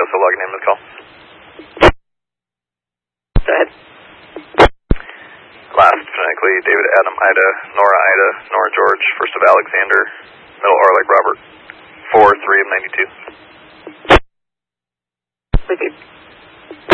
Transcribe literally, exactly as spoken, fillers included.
also logging in the call. Go ahead. Last, phonetically, David, Adam, Ida, Nora, Ida, Nora, George, first of Alexander, middle R like Robert, four, three of ninety-two. With you.